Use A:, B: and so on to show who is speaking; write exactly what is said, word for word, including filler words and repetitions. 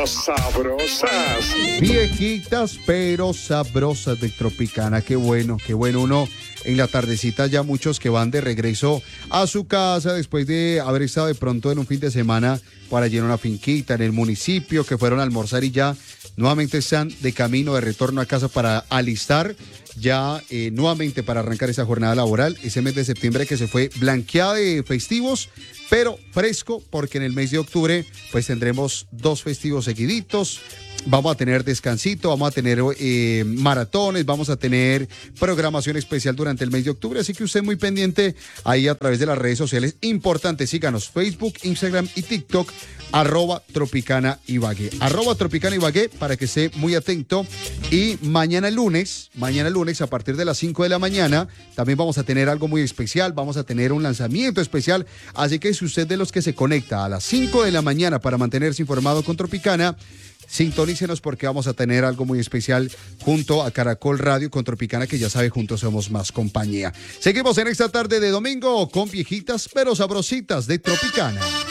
A: pero sabrosas.
B: Viejitas pero sabrosas de Tropicana. Qué bueno, qué bueno. Uno en la tardecita, ya muchos que van de regreso a su casa después de haber estado de pronto en un fin de semana para llenar una finquita en el municipio, que fueron a almorzar y ya nuevamente están de camino de retorno a casa para alistar ya eh, nuevamente para arrancar esa jornada laboral, ese mes de septiembre que se fue blanqueada de festivos, pero fresco, porque en el mes de octubre pues tendremos dos festivos seguiditos. Vamos a tener descansito, vamos a tener eh, maratones, vamos a tener programación especial durante el mes de octubre, así que usted muy pendiente ahí a través de las redes sociales. Importante, síganos Facebook, Instagram y TikTok, arroba Tropicana Ibagué, arroba Tropicana Ibagué, para que esté muy atento. Y mañana lunes, mañana lunes a partir de las cinco de la mañana, también vamos a tener algo muy especial, vamos a tener un lanzamiento especial, así que si usted de los que se conecta a las cinco de la mañana para mantenerse informado con Tropicana, sintonícenos porque vamos a tener algo muy especial junto a Caracol Radio con Tropicana, que ya sabe, juntos somos más compañía. Seguimos en esta tarde de domingo con viejitas pero sabrositas de Tropicana.